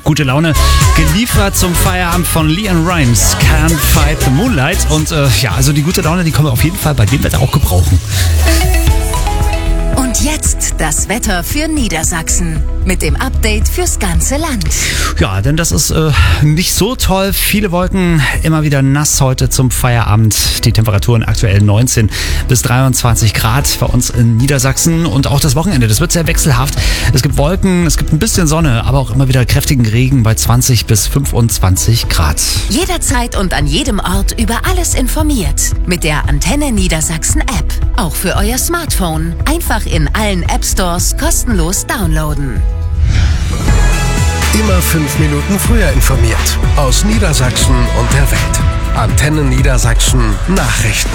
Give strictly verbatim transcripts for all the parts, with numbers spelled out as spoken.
Gute Laune geliefert zum Feierabend von Leon Rimes, Can't Fight the Moonlight. Und äh, ja, also die gute Laune, die können wir auf jeden Fall bei dem Wetter auch gebrauchen. Und jetzt das Wetter für Niedersachsen mit dem Update fürs ganze Land. Ja, denn das ist äh, nicht so toll. Viele Wolken, immer wieder nass heute zum Feierabend. Die Temperaturen aktuell neunzehn bis dreiundzwanzig Grad bei uns in Niedersachsen. Und auch das Wochenende, das wird sehr wechselhaft. Es gibt Wolken, es gibt ein bisschen Sonne, aber auch immer wieder kräftigen Regen bei zwanzig bis fünfundzwanzig Grad. Jederzeit und an jedem Ort über alles informiert. Mit der Antenne Niedersachsen App. Auch für euer Smartphone. Einfach in allen App Stores kostenlos downloaden. Immer fünf Minuten früher informiert. Aus Niedersachsen und der Welt. Antenne Niedersachsen Nachrichten.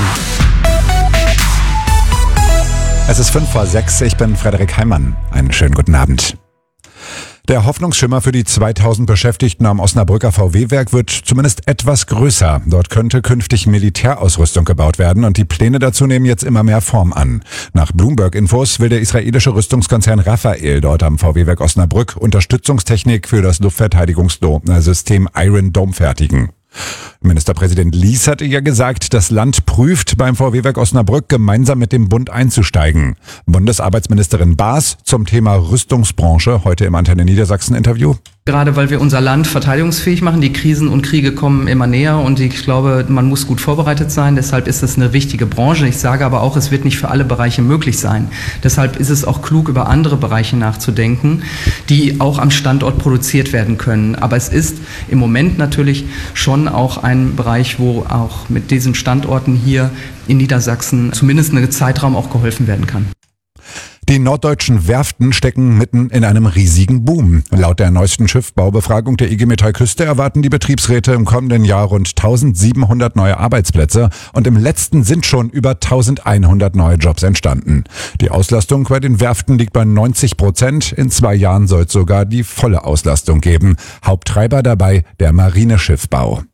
Es ist fünf vor sechs, ich bin Frederik Heimann. Einen schönen guten Abend. Der Hoffnungsschimmer für die zweitausend Beschäftigten am Osnabrücker V W-Werk wird zumindest etwas größer. Dort könnte künftig Militärausrüstung gebaut werden und die Pläne dazu nehmen jetzt immer mehr Form an. Nach Bloomberg-Infos will der israelische Rüstungskonzern Rafael dort am V W-Werk Osnabrück Unterstützungstechnik für das Luftverteidigungssystem Iron Dome fertigen. Ministerpräsident Lies hatte ja gesagt, das Land prüft, beim V W-Werk Osnabrück gemeinsam mit dem Bund einzusteigen. Bundesarbeitsministerin Baas zum Thema Rüstungsbranche heute im Antenne Niedersachsen Interview. Gerade weil wir unser Land verteidigungsfähig machen. Die Krisen und Kriege kommen immer näher und ich glaube, man muss gut vorbereitet sein. Deshalb ist es eine wichtige Branche. Ich sage aber auch, es wird nicht für alle Bereiche möglich sein. Deshalb ist es auch klug, über andere Bereiche nachzudenken, die auch am Standort produziert werden können. Aber es ist im Moment natürlich schon auch ein Bereich, wo auch mit diesen Standorten hier in Niedersachsen zumindest einen Zeitraum auch geholfen werden kann. Die norddeutschen Werften stecken mitten in einem riesigen Boom. Laut der neuesten Schiffsbaubefragung der I G Metall Küste erwarten die Betriebsräte im kommenden Jahr rund tausendsiebenhundert neue Arbeitsplätze und im letzten sind schon über eintausendeinhundert neue Jobs entstanden. Die Auslastung bei den Werften liegt bei neunzig Prozent. In zwei Jahren soll es sogar die volle Auslastung geben. Haupttreiber dabei der Marineschiffbau.